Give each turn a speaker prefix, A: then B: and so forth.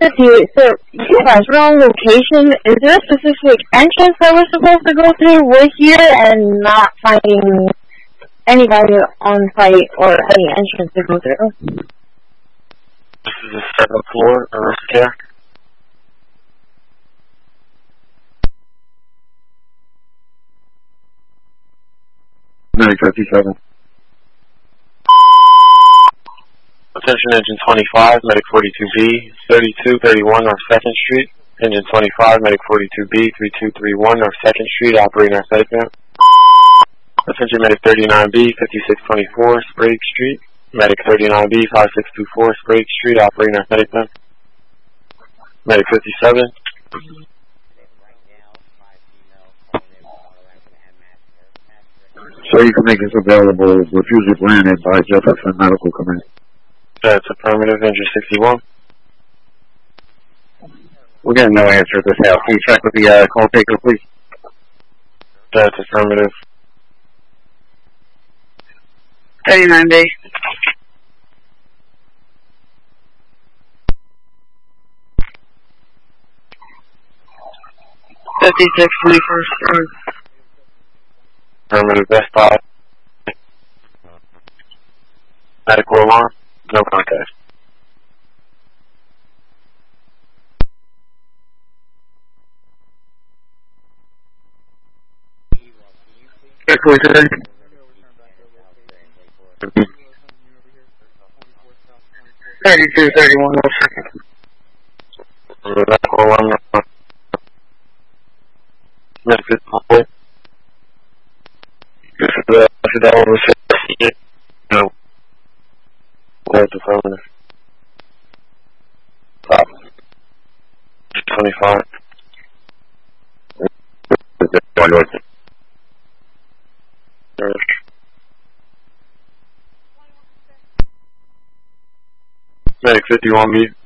A: So, you guys, wrong location. Is there a specific entrance that we're supposed to go through? We're here and not finding anybody on site or any entrance to go through.
B: This is the 7th floor, Arrest Care.
C: Medic 57.
B: Attention Engine 25, Medic 42B, 3231 North 2nd Street. Engine 25, Medic 42B, 3231 North 2nd Street, operating our site map. Attention Medic 39B, 5624 Sprague Street. Medic 39B, 5624 Sprague Street, operating our site map. Medic 57.
C: So you can make this available, refusal granted by Jefferson Medical Command.
B: That's affirmative, Engine 61.
C: We're getting no answer at this house. Can you check with the call taker, please?
B: That's affirmative.
A: 39B.
B: Affirmative, Best Buy. Medical alarm, no contact.
C: Echo today.
A: Thirty-two, 31, no second.
B: Medical alarm, no contact. Medical alarm. This is the Fidel Research. No. That's affirmative. Stop. 25. Medic 51 mute.